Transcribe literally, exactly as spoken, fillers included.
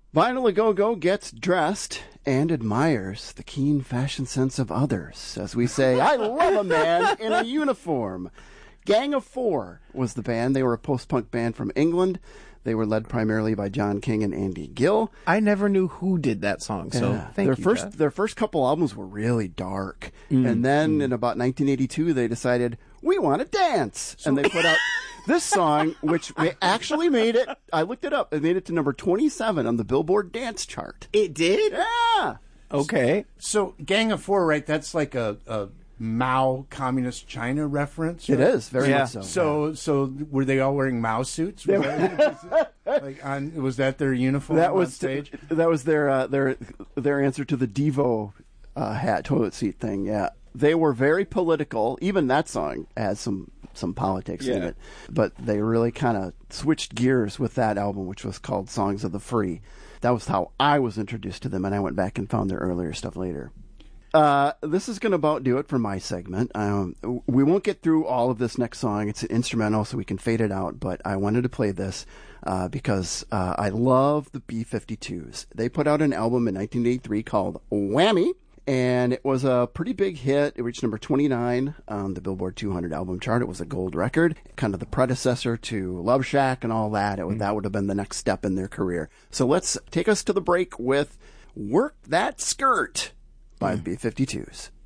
Vinyl A Go-Go gets dressed and admires the keen fashion sense of others. As we say, I love a man in a uniform. Gang of Four was the band. They were a post-punk band from England. They were led primarily by John King and Andy Gill. I never knew who did that song, so yeah. thank their you, first Jeff. Their first couple albums were really dark. Mm, and then mm. in about nineteen eighty-two, they decided, we want to dance. So- and they put out this song, which actually made it, I looked it up, it made it to number twenty-seven on the Billboard Dance Chart. It did? Yeah. Okay. So, Gang of Four, right, that's like a... a Mao Communist China reference? Right? It is, very yeah. much so. So, yeah. so were they all wearing Mao suits? Was that, like on, was that their uniform that on was stage? That was their uh, their their answer to the Devo uh, hat toilet seat thing. Yeah, they were very political. Even that song has some some politics yeah. in it, but they really kind of switched gears with that album, which was called Songs of the Free. That was how I was introduced to them, and I went back and found their earlier stuff later. Uh, this is going to about do it for my segment. Um, we won't get through all of this next song. It's an instrumental, so we can fade it out, but I wanted to play this uh, because uh, I love the B fifty-twos. They put out an album in nineteen eighty-three called Whammy, and it was a pretty big hit. It reached number twenty-nine on the Billboard two hundred album chart. It was a gold record, kind of the predecessor to Love Shack and all that. It would, mm-hmm. That would have been the next step in their career. So let's take us to the break with Work That Skirt by the B fifty-twos.